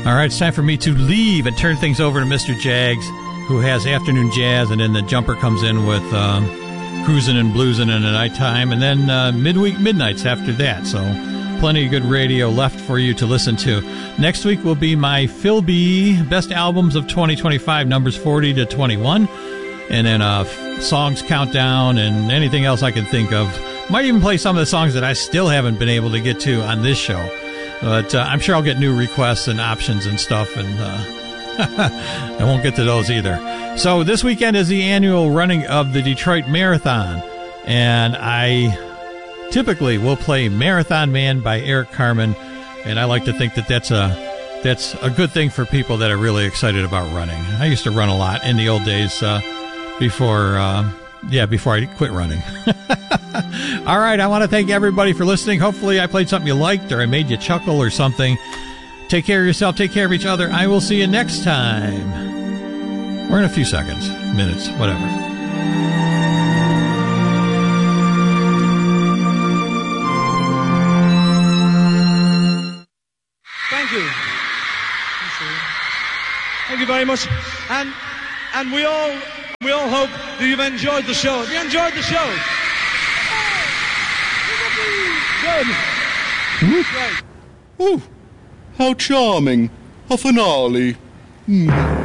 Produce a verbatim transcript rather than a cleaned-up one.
All right, it's time for me to leave and turn things over to Mister Jags, who has afternoon jazz, and then the jumper comes in with um, cruising and bluesing in the nighttime, and then uh, midweek midnights after that. So plenty of good radio left for you to listen to. Next week will be my Phil B Best Albums of twenty twenty-five, numbers forty to twenty-one, and then a uh, songs countdown and anything else I can think of. Might even play some of the songs that I still haven't been able to get to on this show. But uh, I'm sure I'll get new requests and options and stuff, and uh, I won't get to those either. So this weekend is the annual running of the Detroit Marathon, and I typically will play Marathon Man by Eric Carmen, and I like to think that that's a, that's a good thing for people that are really excited about running. I used to run a lot in the old days uh, before, uh, yeah, before I quit running. All right, I want to thank everybody for listening. Hopefully I played something you liked or I made you chuckle or something. Take care of yourself. Take care of each other. I will see you next time. Or in a few seconds, minutes, whatever. Thank you. Thank you very much. And and we all we all hope that you've enjoyed the show. Have you enjoyed the show? Good. Great. Ooh, how charming. A finale. Mm.